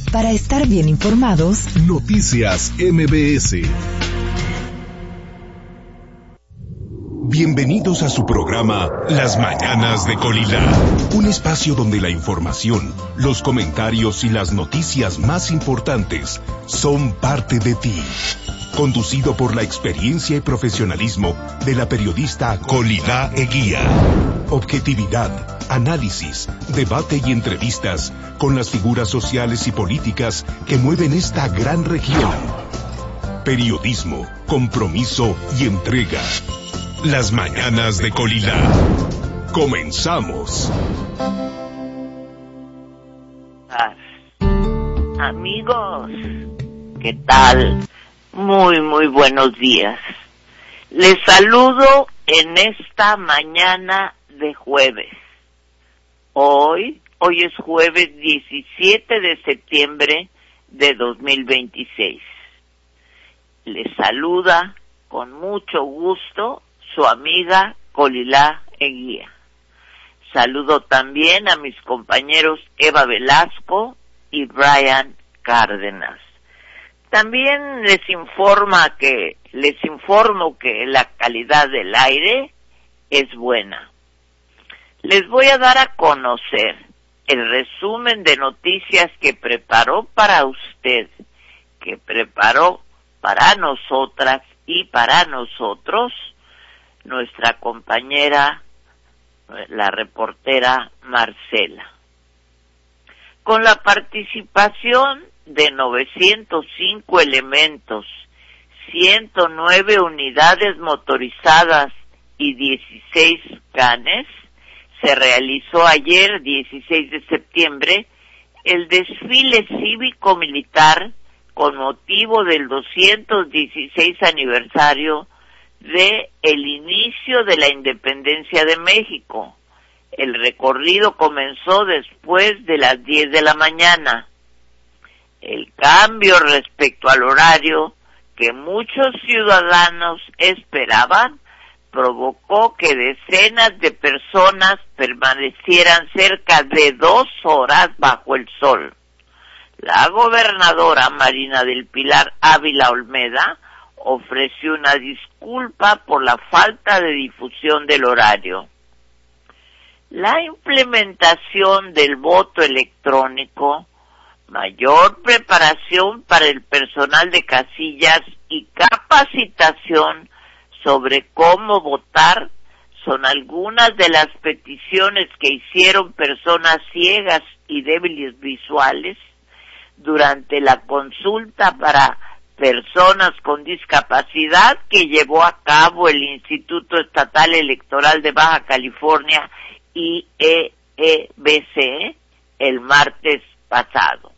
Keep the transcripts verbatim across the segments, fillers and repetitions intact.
Para estar bien informados, Noticias M B S. Bienvenidos a su programa Las Mañanas de Colila, un espacio donde la información, los comentarios y las noticias más importantes son parte de ti. Conducido por la experiencia y profesionalismo de la periodista Colila Eguía. Objetividad, análisis, debate y entrevistas con las figuras sociales y políticas que mueven esta gran región. Periodismo, compromiso y entrega. Las Mañanas de Colila. Comenzamos. Amigos, ¿qué tal? Muy, muy buenos días. Les saludo en esta mañana de jueves. Hoy, hoy es jueves diecisiete de septiembre de dos mil veintiséis. Les saluda con mucho gusto su amiga Colila Eguía. Saludo también a mis compañeros Eva Velasco y Brian Cárdenas. También les informa que, les informo que la calidad del aire es buena. Les voy a dar a conocer el resumen de noticias que preparó para usted, que preparó para nosotras y para nosotros nuestra compañera, la reportera Marcela. Con la participación de novecientos cinco elementos, ciento nueve unidades motorizadas y dieciséis canes, se realizó ayer, dieciséis de septiembre, el desfile cívico-militar con motivo del doscientos dieciséis aniversario de el inicio de la independencia de México. El recorrido comenzó después de las diez de la mañana. El cambio respecto al horario que muchos ciudadanos esperaban provocó que decenas de personas permanecieran cerca de dos horas bajo el sol. La gobernadora Marina del Pilar Ávila Olmeda ofreció una disculpa por la falta de difusión del horario. La implementación del voto electrónico, mayor preparación para el personal de casillas y capacitación sobre cómo votar son algunas de las peticiones que hicieron personas ciegas y débiles visuales durante la consulta para personas con discapacidad que llevó a cabo el Instituto Estatal Electoral de Baja California I E E B C el martes pasado.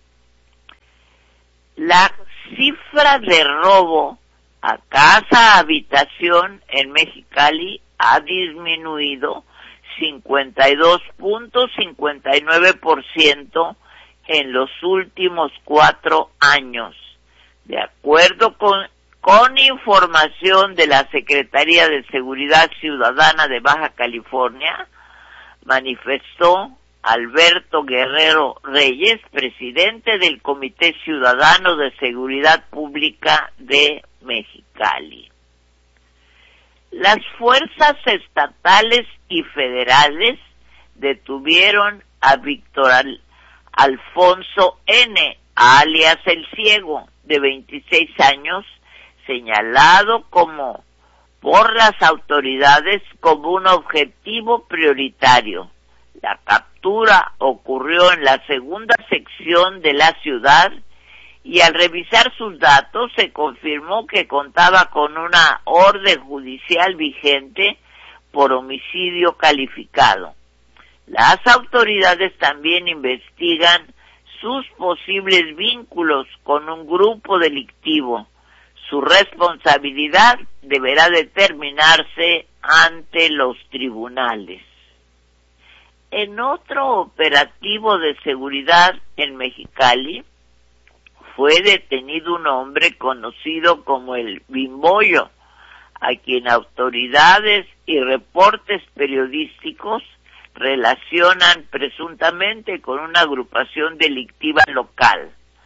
La cifra de robo a casa habitación en Mexicali ha disminuido cincuenta y dos punto cincuenta y nueve por ciento en los últimos cuatro años. De acuerdo con, con información de la Secretaría de Seguridad Ciudadana de Baja California, manifestó Alberto Guerrero Reyes, presidente del Comité Ciudadano de Seguridad Pública de Mexicali. Las fuerzas estatales y federales detuvieron a Víctor Al- Alfonso N., alias El Ciego, de veintiséis años, señalado como por las autoridades como un objetivo prioritario. La captura ocurrió en la segunda sección de la ciudad y al revisar sus datos se confirmó que contaba con una orden judicial vigente por homicidio calificado. Las autoridades también investigan sus posibles vínculos con un grupo delictivo. Su responsabilidad deberá determinarse ante los tribunales. En otro operativo de seguridad en Mexicali, fue detenido un hombre conocido como el Bimbollo, a quien autoridades y reportes periodísticos relacionan presuntamente con una agrupación delictiva local.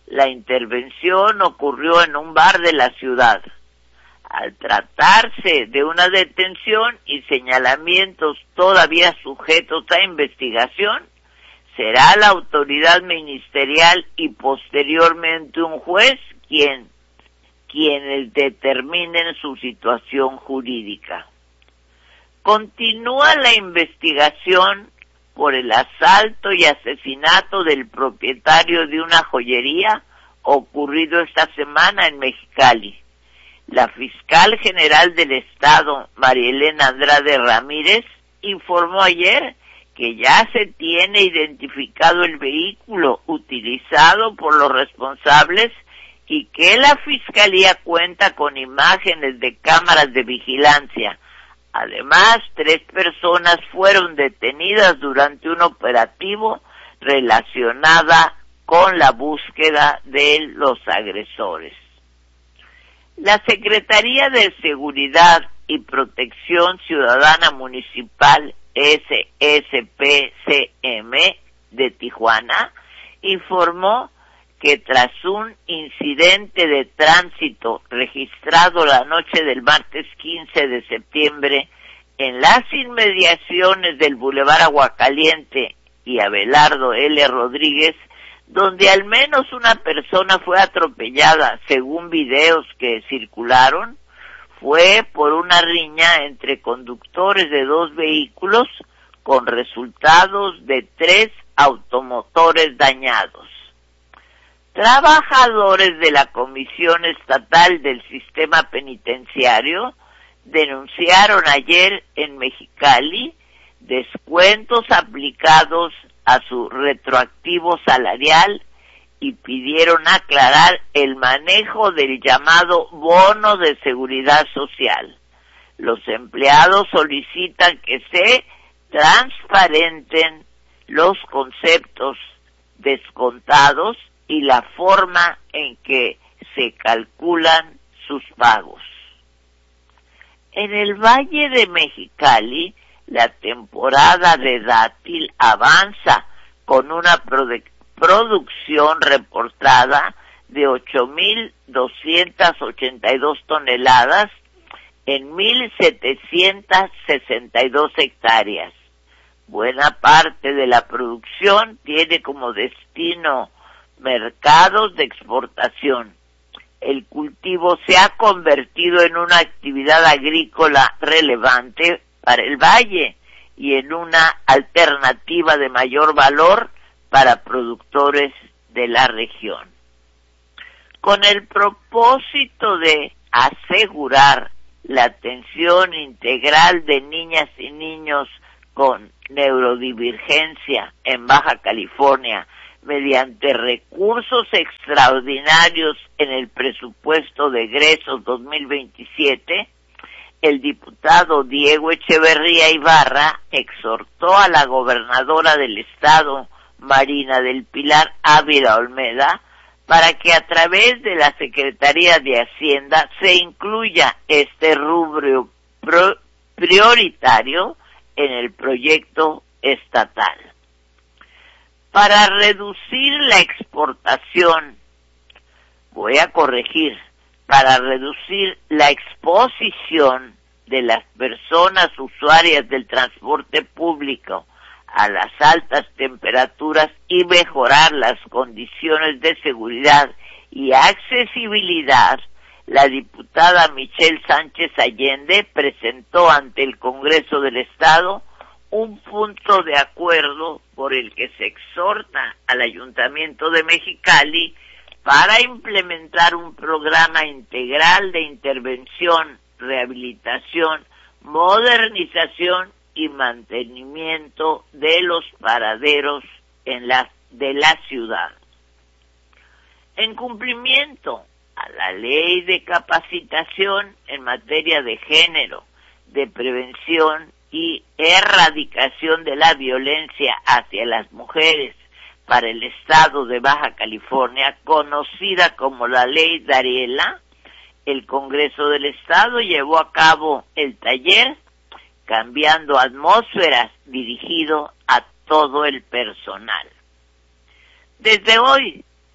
La intervención ocurrió en un bar de la ciudad. Al tratarse de una detención y señalamientos todavía sujetos a investigación, será la autoridad ministerial y posteriormente un juez quien, quienes determinen su situación jurídica. Continúa la investigación por el asalto y asesinato del propietario de una joyería ocurrido esta semana en Mexicali. La fiscal general del Estado, María Elena Andrade Ramírez, informó ayer que ya se tiene identificado el vehículo utilizado por los responsables y que la Fiscalía cuenta con imágenes de cámaras de vigilancia. Además, tres personas fueron detenidas durante un operativo relacionada con la búsqueda de los agresores. La Secretaría de Seguridad y Protección Ciudadana Municipal S S P C M de Tijuana informó que tras un incidente de tránsito registrado la noche del martes quince de septiembre en las inmediaciones del Boulevard Aguacaliente y Abelardo L. Rodríguez, donde al menos una persona fue atropellada, según videos que circularon, fue por una riña entre conductores de dos vehículos con resultados de tres automotores dañados. Trabajadores de la Comisión Estatal del Sistema Penitenciario denunciaron ayer en Mexicali descuentos aplicados a su retroactivo salarial y pidieron aclarar el manejo del llamado bono de seguridad social. Los empleados solicitan que se transparenten los conceptos descontados y la forma en que se calculan sus pagos. En el Valle de Mexicali, la temporada de dátil avanza con una produ- producción reportada de ocho mil doscientas ochenta y dos toneladas en mil setecientas sesenta y dos hectáreas. Buena parte de la producción tiene como destino mercados de exportación. El cultivo se ha convertido en una actividad agrícola relevante para el valle y en una alternativa de mayor valor para productores de la región. Con el propósito de asegurar la atención integral de niñas y niños con neurodivergencia en Baja California mediante recursos extraordinarios en el presupuesto de egresos dos mil veintisiete, el diputado Diego Echeverría Ibarra exhortó a la gobernadora del estado, Marina del Pilar Ávila Olmeda, para que a través de la Secretaría de Hacienda se incluya este rubro pro- prioritario en el proyecto estatal. Para reducir la exportación, voy a corregir, para reducir la exposición de las personas usuarias del transporte público a las altas temperaturas y mejorar las condiciones de seguridad y accesibilidad, la diputada Michelle Sánchez Allende presentó ante el Congreso del Estado un punto de acuerdo por el que se exhorta al Ayuntamiento de Mexicali para implementar un programa integral de intervención, rehabilitación, modernización y mantenimiento de los paraderos en la, de la ciudad. En cumplimiento a la ley de capacitación en materia de género, de prevención y erradicación de la violencia hacia las mujeres para el estado de Baja California, conocida como la Ley Dariela, el Congreso del Estado llevó a cabo el taller Cambiando Atmósferas, dirigido a todo el personal. Desde hoy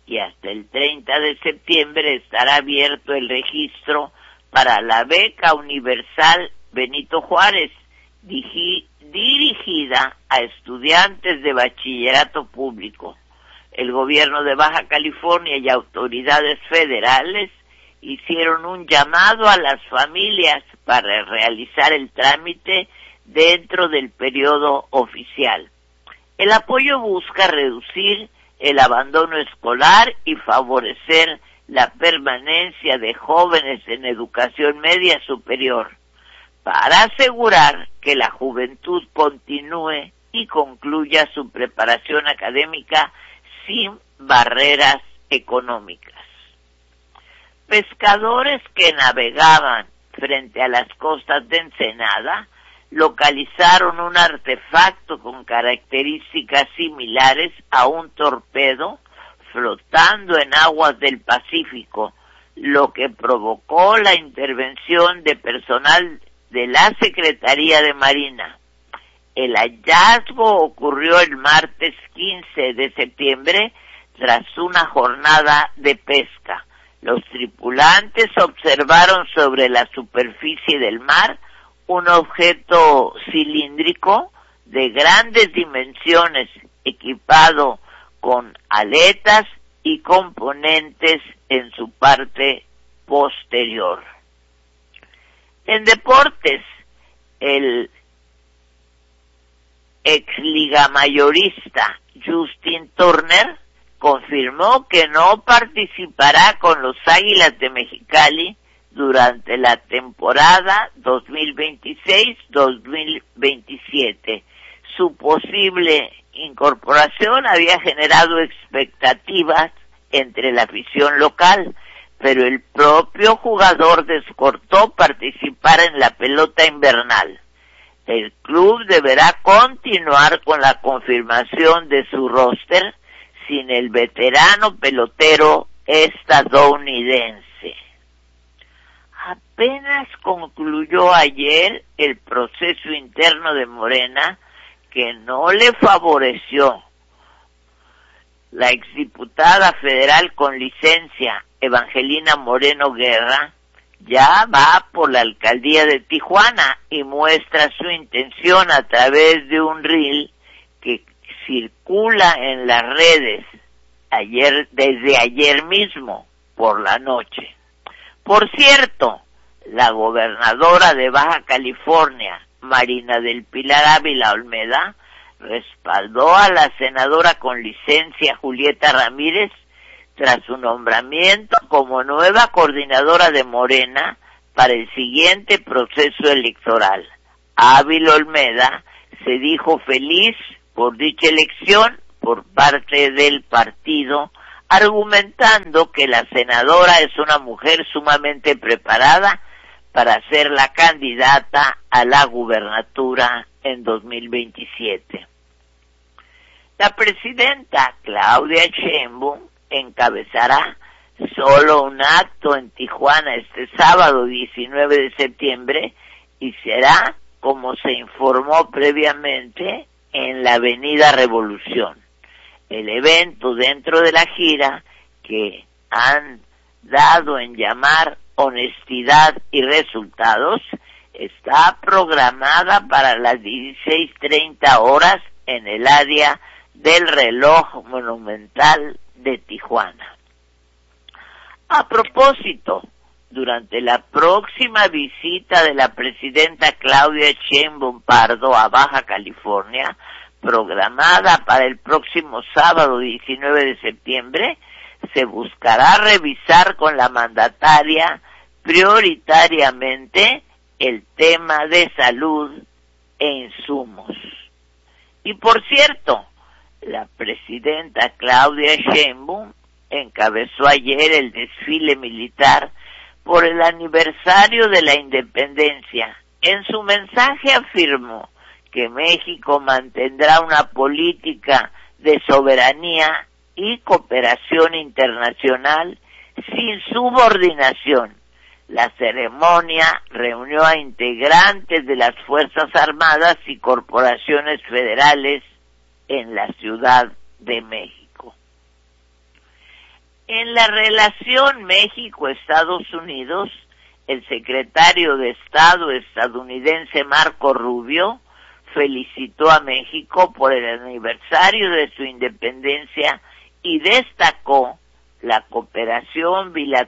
y hasta el treinta de septiembre estará abierto el registro para la beca universal Benito Juárez, digi- dirigida a estudiantes de bachillerato público. El gobierno de Baja California y autoridades federales hicieron un llamado a las familias para realizar el trámite dentro del periodo oficial. El apoyo busca reducir el abandono escolar y favorecer la permanencia de jóvenes en educación media superior, para asegurar que la juventud continúe y concluya su preparación académica sin barreras económicas. Pescadores que navegaban frente a las costas de Ensenada localizaron un artefacto con características similares a un torpedo flotando en aguas del Pacífico, lo que provocó la intervención de personal de la Secretaría de Marina. El hallazgo ocurrió el martes quince de septiembre tras una jornada de pesca. Los tripulantes observaron sobre la superficie del mar un objeto cilíndrico de grandes dimensiones, equipado con aletas y componentes en su parte posterior. En deportes, el ex liga mayorista Justin Turner confirmó que no participará con los Águilas de Mexicali durante la temporada dos mil veintiséis dos mil veintisiete. Su posible incorporación había generado expectativas entre la afición local, pero el propio jugador descartó participar en la pelota invernal. El club deberá continuar con la confirmación de su roster sin el veterano pelotero estadounidense. Apenas concluyó ayer el proceso interno de Morena que no le favoreció. La exdiputada federal con licencia, Evangelina Moreno Guerra, ya va por la alcaldía de Tijuana y muestra su intención a través de un reel que circula en las redes ayer, desde ayer mismo por la noche. Por cierto, la gobernadora de Baja California, Marina del Pilar Ávila Olmeda, respaldó a la senadora con licencia Julieta Ramírez tras su nombramiento como nueva coordinadora de Morena para el siguiente proceso electoral. Ávila Olmeda se dijo feliz por dicha elección por parte del partido, argumentando que la senadora es una mujer sumamente preparada para ser la candidata a la gubernatura en dos mil veintisiete. La presidenta Claudia Sheinbaum encabezará solo un acto en Tijuana este sábado diecinueve de septiembre y será, como se informó previamente, en la Avenida Revolución. El evento dentro de la gira, que han dado en llamar honestidad y resultados, está programada para las dieciséis treinta horas en el área del reloj monumental de Tijuana. A propósito, durante la próxima visita de la presidenta Claudia Sheinbaum Pardo a Baja California, programada para el próximo sábado diecinueve de septiembre, se buscará revisar con la mandataria prioritariamente el tema de salud e insumos. Y por cierto, la presidenta Claudia Sheinbaum encabezó ayer el desfile militar por el aniversario de la independencia. En su mensaje afirmó que México mantendrá una política de soberanía y cooperación internacional sin subordinación. La ceremonia reunió a integrantes de las Fuerzas Armadas y corporaciones federales en la Ciudad de México. En la relación México-Estados Unidos, el secretario de Estado estadounidense Marco Rubio felicitó a México por el aniversario de su independencia y destacó la cooperación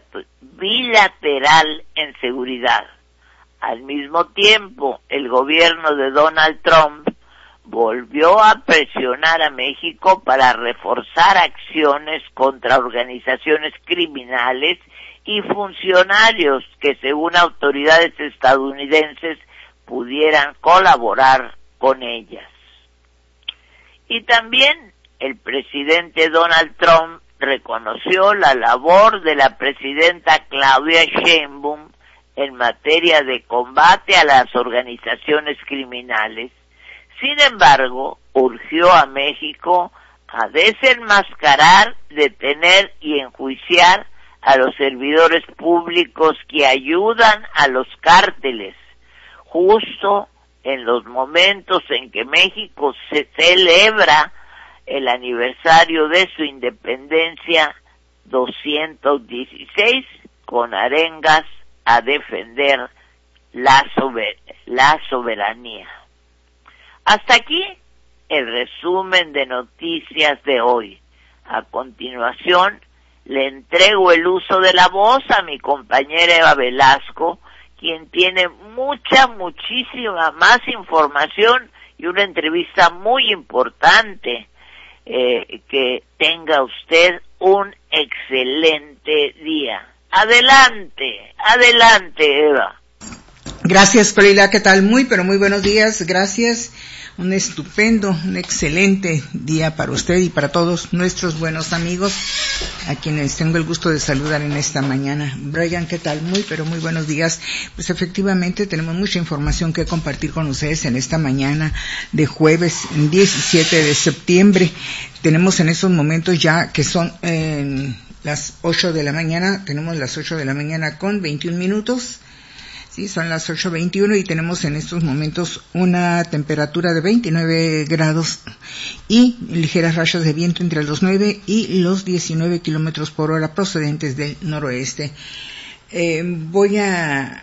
bilateral en seguridad. Al mismo tiempo, el gobierno de Donald Trump volvió a presionar a México para reforzar acciones contra organizaciones criminales y funcionarios que, según autoridades estadounidenses, pudieran colaborar con ellas. Y también el presidente Donald Trump reconoció la labor de la presidenta Claudia Sheinbaum en materia de combate a las organizaciones criminales. Sin embargo, urgió a México a desenmascarar, detener y enjuiciar a los servidores públicos que ayudan a los cárteles, justo en los momentos en que México se celebra el aniversario de su independencia doscientos dieciséis, con arengas a defender la, sober- la soberanía. Hasta aquí el resumen de noticias de hoy. A continuación, le entrego el uso de la voz a mi compañera Eva Velasco, quien tiene mucha, muchísima más información y una entrevista muy importante. Eh, que tenga usted un excelente día. Adelante, adelante, Eva. Gracias, Colila, ¿qué tal? Muy, pero muy buenos días, gracias. Un estupendo, un excelente día para usted y para todos nuestros buenos amigos, a quienes tengo el gusto de saludar en esta mañana. Brian, ¿qué tal? Muy, pero muy buenos días. Pues efectivamente tenemos mucha información que compartir con ustedes en esta mañana de jueves diecisiete de septiembre. Tenemos en estos momentos ya que son eh, las ocho de la mañana, tenemos las ocho de la mañana con veintiún minutos. Sí, son las ocho veintiuno y tenemos en estos momentos una temperatura de veintinueve grados y ligeras rachas de viento entre los nueve y los diecinueve kilómetros por hora procedentes del noroeste. Eh, voy a,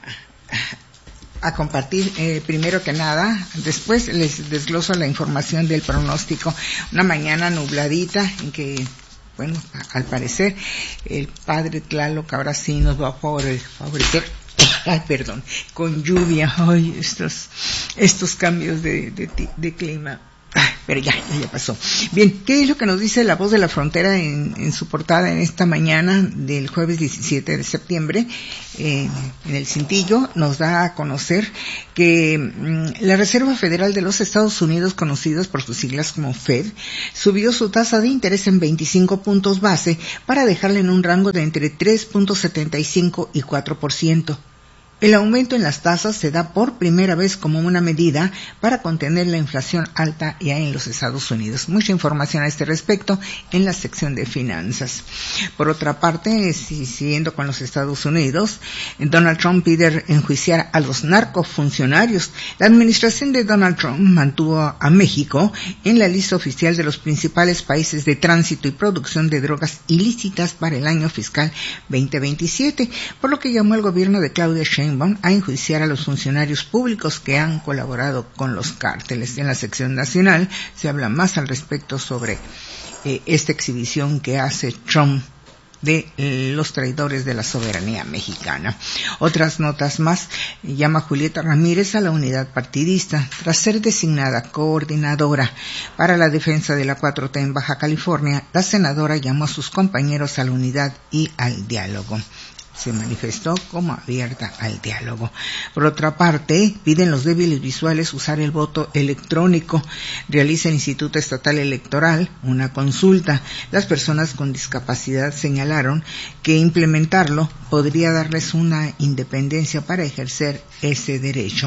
a compartir eh, primero que nada, después les desgloso la información del pronóstico. Una mañana nubladita en que, bueno, al parecer el padre Tlaloc ahora sí nos va a favorecer. Ay, perdón, con lluvia, ay, estos, estos cambios de, de, de clima. Ay, pero ya, ya pasó. Bien, ¿qué es lo que nos dice La Voz de la Frontera en, en su portada en esta mañana del jueves diecisiete de septiembre? Eh, en el cintillo nos da a conocer que mmm, la Reserva Federal de los Estados Unidos, conocidos por sus siglas como Fed, subió su tasa de interés en veinticinco puntos base para dejarla en un rango de entre tres punto setenta y cinco y cuatro por ciento. El aumento en las tasas se da por primera vez como una medida para contener la inflación alta ya en los Estados Unidos. Mucha información a este respecto en la sección de finanzas. Por otra parte, siguiendo con los Estados Unidos, Donald Trump pide enjuiciar a los narcofuncionarios. La administración de Donald Trump mantuvo a México en la lista oficial de los principales países de tránsito y producción de drogas ilícitas para el año fiscal veinte veintisiete, por lo que llamó al gobierno de Claudia Sheinbaum a enjuiciar a los funcionarios públicos que han colaborado con los cárteles. En la sección nacional se habla más al respecto sobre eh, esta exhibición que hace Trump de eh, los traidores de la soberanía mexicana. Otras notas más, llama Julieta Ramírez a la unidad partidista tras ser designada coordinadora para la defensa de la cuatro T en Baja California. La senadora llamó a sus compañeros a la unidad y al diálogo. Se manifestó como abierta al diálogo. Por otra parte, piden los débiles visuales usar el voto electrónico. Realiza el Instituto Estatal Electoral una consulta. Las personas con discapacidad señalaron que implementarlo podría darles una independencia para ejercer ese derecho.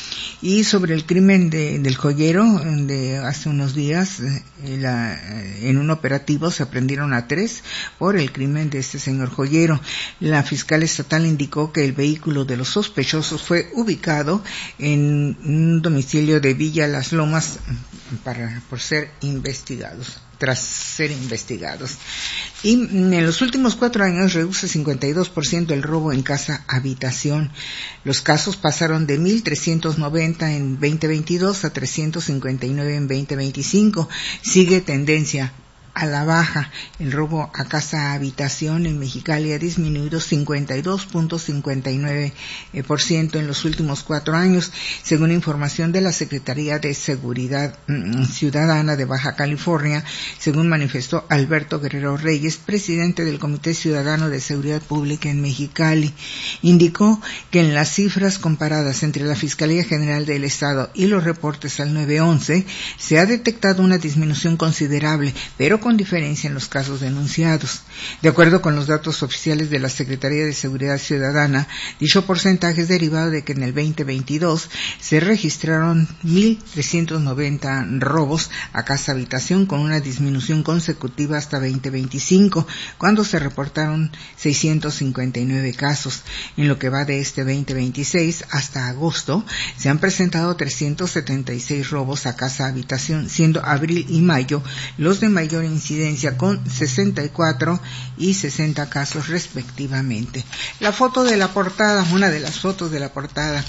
Y sobre el crimen de, del joyero de hace unos días, eh, la, en un operativo se aprendieron a tres por el crimen de este señor joyero. La fiscal estatal indicó que el vehículo de los sospechosos fue ubicado en un domicilio de Villa Las Lomas, para por ser investigados, tras ser investigados. Y en los últimos cuatro años reduce cincuenta y dos por ciento el robo en casa habitación. Los casos pasaron de mil trescientos noventa en veinte veintidós a trescientos cincuenta y nueve en veinte veinticinco. Sigue tendencia a la baja. El robo a casa habitación en Mexicali ha disminuido cincuenta y dos punto cincuenta y nueve por ciento en los últimos cuatro años, según información de la Secretaría de Seguridad Ciudadana de Baja California, según manifestó Alberto Guerrero Reyes, presidente del Comité Ciudadano de Seguridad Pública en Mexicali. Indicó que en las cifras comparadas entre la Fiscalía General del Estado y los reportes al nueve once se ha detectado una disminución considerable, pero con diferencia en los casos denunciados. De acuerdo con los datos oficiales de la Secretaría de Seguridad Ciudadana, dicho porcentaje es derivado de que en el veinte veintidós se registraron mil trescientos noventa robos a casa habitación, con una disminución consecutiva hasta veinte veinticinco, cuando se reportaron seiscientos cincuenta y nueve casos. En lo que va de este veinte veintiséis hasta agosto, se han presentado trescientos setenta y seis robos a casa habitación, siendo abril y mayo los de mayor incidencia, con sesenta y cuatro y sesenta casos respectivamente. La foto de la portada, una de las fotos de la portada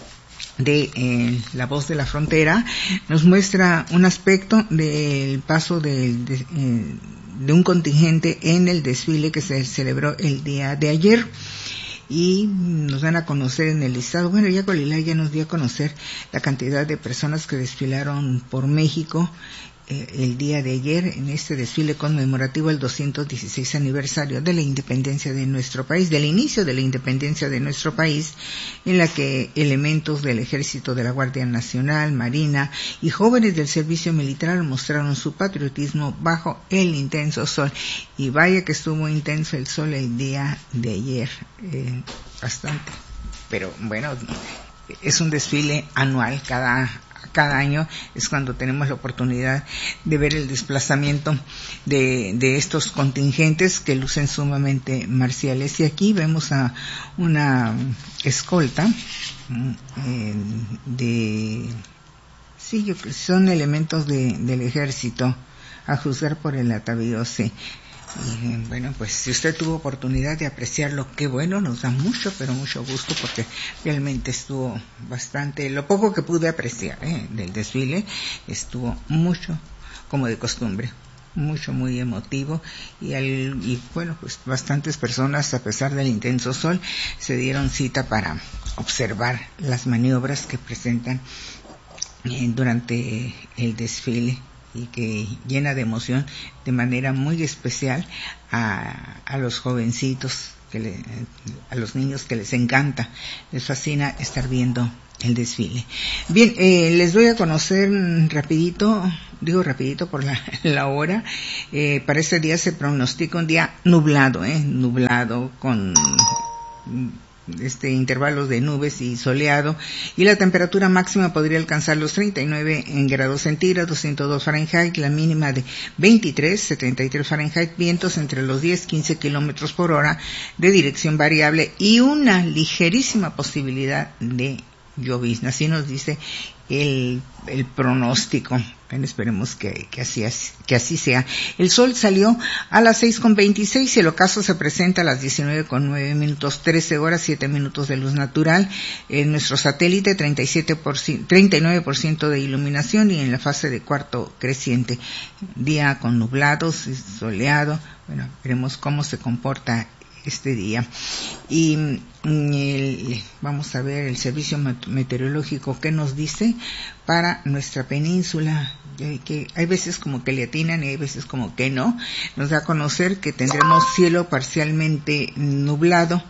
de eh, La Voz de la Frontera, nos muestra un aspecto del paso del, de, eh, de un contingente en el desfile que se celebró el día de ayer. Y nos dan a conocer en el listado, bueno, ya Colila ya nos dio a conocer la cantidad de personas que desfilaron por México el día de ayer en este desfile conmemorativo del doscientos dieciséis aniversario de la independencia de nuestro país, del inicio de la independencia de nuestro país, en la que elementos del Ejército, de la Guardia Nacional, Marina y jóvenes del servicio militar mostraron su patriotismo bajo el intenso sol. Y vaya que estuvo intenso el sol el día de ayer, eh, bastante. Pero bueno, es un desfile anual, cada cada año es cuando tenemos la oportunidad de ver el desplazamiento de, de estos contingentes que lucen sumamente marciales. Y aquí vemos a una escolta eh, de, sí, yo, son elementos de, del ejército, a juzgar por el atavío, sí. Y bueno, pues si usted tuvo oportunidad de apreciarlo, qué bueno, nos da mucho, pero mucho gusto, porque realmente estuvo bastante, lo poco que pude apreciar ¿eh? del desfile, estuvo mucho, como de costumbre, mucho, muy emotivo, y, al, y bueno, pues bastantes personas, a pesar del intenso sol, se dieron cita para observar las maniobras que presentan eh, durante el desfile, y que llena de emoción de manera muy especial a, a los jovencitos, que le, a los niños que les encanta, les fascina estar viendo el desfile. Bien, eh, les doy a conocer rapidito, digo rapidito por la, la hora, eh, para este día se pronostica un día nublado, eh, nublado con este intervalos de nubes y soleado, y la temperatura máxima podría alcanzar los treinta y nueve en grados centígrados, ciento dos Fahrenheit, la mínima de veintitrés, setenta y tres Fahrenheit, vientos entre los diez, quince kilómetros por hora de dirección variable y una ligerísima posibilidad de llovizna. Así nos dice el, el pronóstico. Bueno, esperemos que, que, así, que así sea. El sol salió a las seis con veintiséis y el ocaso se presenta a las diecinueve con nueve minutos, trece horas, siete minutos de luz natural. En nuestro satélite, treinta y siete por ciento, treinta y nueve por ciento de iluminación, y en la fase de cuarto creciente. Día con nublados, soleado. Bueno, veremos cómo se comporta este día. Y el, vamos a ver el servicio meteorológico que nos dice para nuestra península, que hay veces como que le atinan y hay veces como que no. Nos da a conocer que tendremos cielo parcialmente nublado,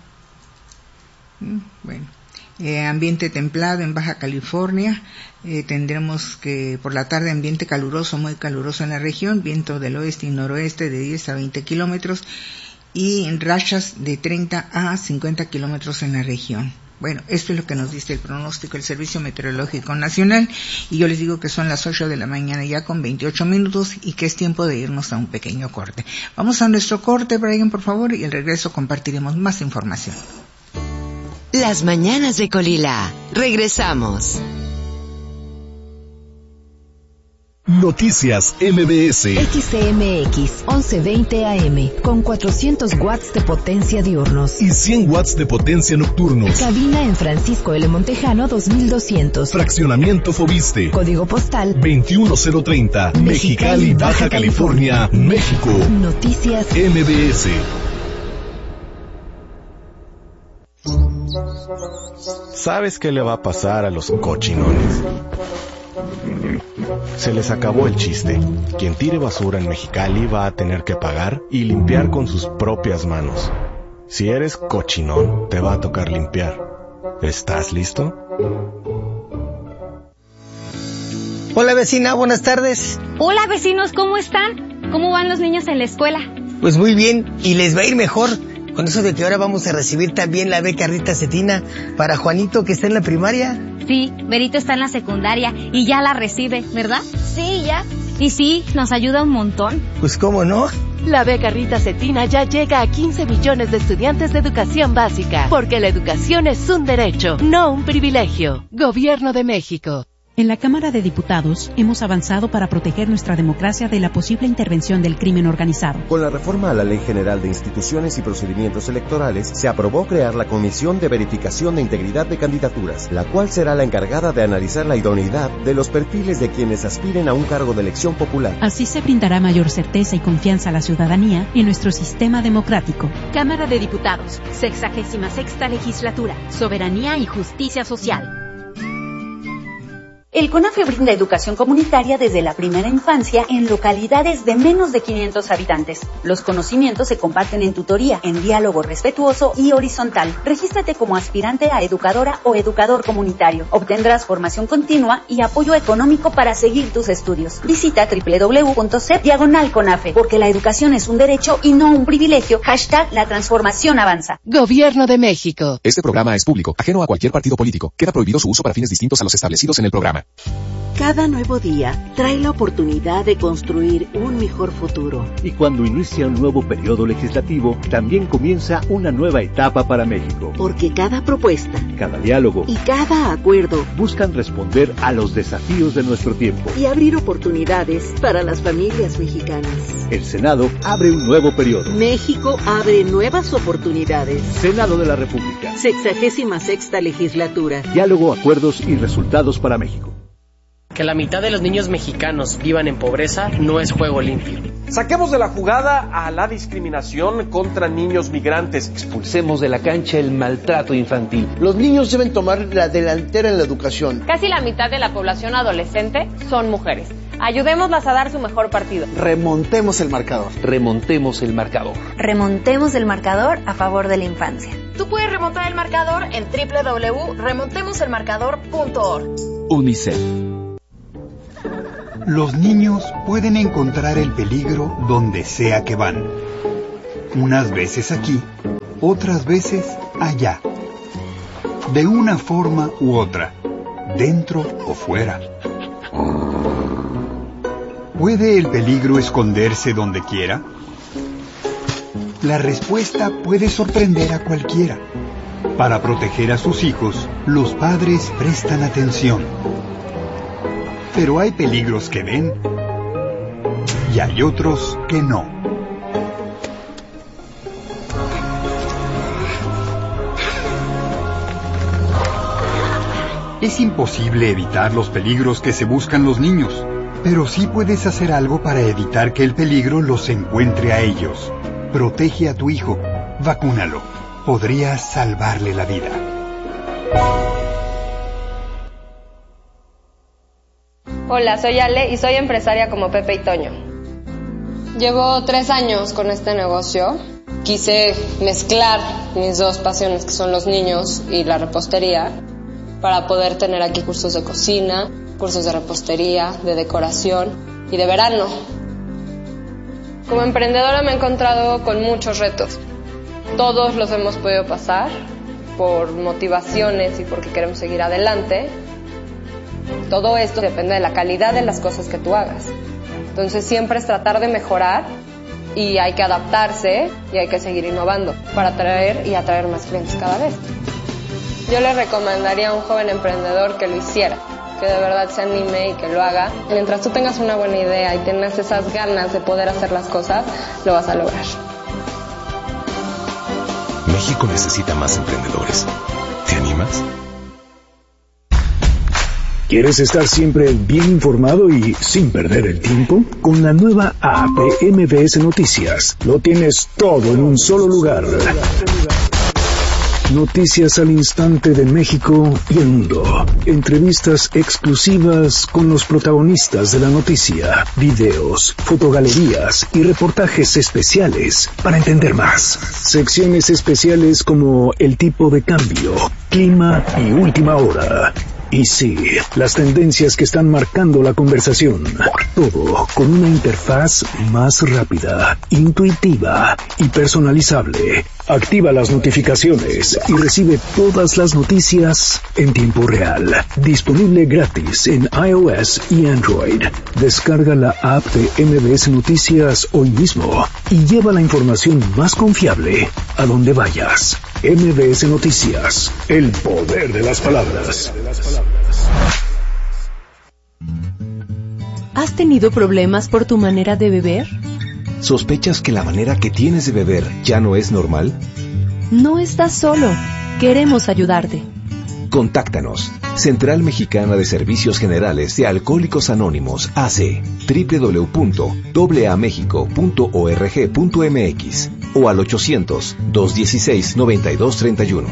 bueno, eh, ambiente templado en Baja California. Eh, tendremos que por la tarde ambiente caluroso, muy caluroso en la región, viento del oeste y noroeste de diez a veinte kilómetros, y en rachas de treinta a cincuenta kilómetros en la región. Bueno, esto es lo que nos dice el pronóstico del Servicio Meteorológico Nacional, y yo les digo que son las ocho de la mañana ya con veintiocho minutos y que es tiempo de irnos a un pequeño corte. Vamos a nuestro corte, Brian, por favor, y al regreso compartiremos más información. Las mañanas de Colila. Regresamos. Noticias M B S. X C M X once veinte A M con cuatrocientos watts de potencia diurnos y cien watts de potencia nocturnos. Cabina en Francisco L. Montejano dos mil doscientos. Fraccionamiento Fobiste. Código postal veintiuno cero treinta. Mexicali, Baja California, México. Noticias M B S. ¿Sabes qué le va a pasar a los cochinones? Se les acabó el chiste. Quien tire basura en Mexicali va a tener que pagar y limpiar con sus propias manos. Si eres cochinón, te va a tocar limpiar. ¿Estás listo? Hola vecina, buenas tardes. Hola vecinos, ¿cómo están? ¿Cómo van los niños en la escuela? Pues muy bien, y les va a ir mejor con eso de que ahora vamos a recibir también la beca Rita Cetina para Juanito, que está en la primaria. Sí, Berito está en la secundaria y ya la recibe, ¿verdad? Sí, ya. Y sí, nos ayuda un montón. Pues cómo no. La beca Rita Cetina ya llega a quince millones de estudiantes de educación básica, porque la educación es un derecho, no un privilegio. Gobierno de México. En la Cámara de Diputados hemos avanzado para proteger nuestra democracia de la posible intervención del crimen organizado. Con la reforma a la Ley General de Instituciones y Procedimientos Electorales, se aprobó crear la Comisión de Verificación de Integridad de Candidaturas, la cual será la encargada de analizar la idoneidad de los perfiles de quienes aspiren a un cargo de elección popular. Así se brindará mayor certeza y confianza a la ciudadanía en nuestro sistema democrático. Cámara de Diputados, sexagésima sexta legislatura, soberanía y justicia social. El CONAFE brinda educación comunitaria desde la primera infancia en localidades de menos de quinientos habitantes. Los conocimientos se comparten en tutoría, en diálogo respetuoso y horizontal. Regístrate como aspirante a educadora o educador comunitario. Obtendrás formación continua y apoyo económico para seguir tus estudios. Visita doble u doble u doble u punto c e p diagonal CONAFE, porque la educación es un derecho y no un privilegio. Hashtag la transformación avanza. Gobierno de México. Este programa es público, ajeno a cualquier partido político. Queda prohibido su uso para fines distintos a los establecidos en el programa. Cada nuevo día trae la oportunidad de construir un mejor futuro. Y cuando inicia un nuevo periodo legislativo, también comienza una nueva etapa para México. Porque cada propuesta, cada diálogo y cada acuerdo buscan responder a los desafíos de nuestro tiempo y abrir oportunidades para las familias mexicanas. El Senado abre un nuevo periodo. México abre nuevas oportunidades. Senado de la República. Sexagésima sexta legislatura. Diálogo, acuerdos y resultados para México. Que la mitad de los niños mexicanos vivan en pobreza no es juego limpio. Saquemos de la jugada a la discriminación contra niños migrantes. Expulsemos de la cancha el maltrato infantil. Los niños deben tomar la delantera en la educación. Casi la mitad de la población adolescente son mujeres. Ayudémoslas a dar su mejor partido. Remontemos el marcador. Remontemos el marcador. Remontemos el marcador a favor de la infancia. Tú puedes remontar el marcador en doble u doble u doble u punto remontemos el marcador punto org. UNICEF. Los niños pueden encontrar el peligro donde sea que van. Unas veces aquí, otras veces allá. De una forma u otra, dentro o fuera. ¿Puede el peligro esconderse donde quiera? La respuesta puede sorprender a cualquiera. Para proteger a sus hijos, los padres prestan atención. Pero hay peligros que ven y hay otros que no. Es imposible evitar los peligros que se buscan los niños, pero sí puedes hacer algo para evitar que el peligro los encuentre a ellos. Protege a tu hijo, vacúnalo. Podrías salvarle la vida. Hola, soy Ale y soy empresaria como Pepe y Toño. Llevo tres años con este negocio. Quise mezclar mis dos pasiones, que son los niños y la repostería, para poder tener aquí cursos de cocina, cursos de repostería, de decoración y de verano. Como emprendedora me he encontrado con muchos retos. Todos los hemos podido pasar por motivaciones y porque queremos seguir adelante. Todo esto depende de la calidad de las cosas que tú hagas. Entonces siempre es tratar de mejorar y hay que adaptarse y hay que seguir innovando para atraer y atraer más clientes cada vez. Yo le recomendaría a un joven emprendedor que lo hiciera, que de verdad se anime y que lo haga. Mientras tú tengas una buena idea y tengas esas ganas de poder hacer las cosas, lo vas a lograr. México necesita más emprendedores. ¿Te animas? ¿Quieres estar siempre bien informado y sin perder el tiempo? Con la nueva app de M B S Noticias, lo tienes todo en un solo lugar. Noticias al instante de México y el mundo. Entrevistas exclusivas con los protagonistas de la noticia. Videos, fotogalerías y reportajes especiales para entender más. Secciones especiales como el tipo de cambio, clima y última hora. Y sí, las tendencias que están marcando la conversación. Todo con una interfaz más rápida, intuitiva y personalizable. Activa las notificaciones y recibe todas las noticias en tiempo real. Disponible gratis en iOS y Android. Descarga la app de M B S Noticias hoy mismo y lleva la información más confiable a donde vayas. M B S Noticias, el poder de las palabras. ¿Has tenido problemas por tu manera de beber? ¿Sospechas que la manera que tienes de beber ya no es normal? No estás solo. Queremos ayudarte. Contáctanos. Central Mexicana de Servicios Generales de Alcohólicos Anónimos, A C, doble u doble u doble u punto a mexico punto org punto m x o al ochocientos, dos dieciséis, noventa y dos treinta y uno.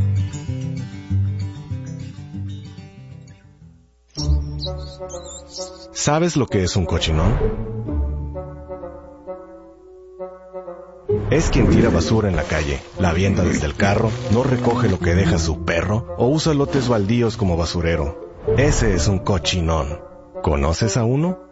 ¿Sabes lo que es un cochinón? Es quien tira basura en la calle, la avienta desde el carro, no recoge lo que deja su perro o usa lotes baldíos como basurero. Ese es un cochinón. ¿Conoces a uno?